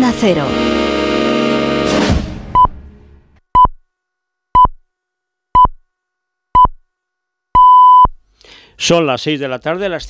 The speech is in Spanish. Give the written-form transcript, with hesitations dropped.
Onda Cero. Son las 6 de la tarde, las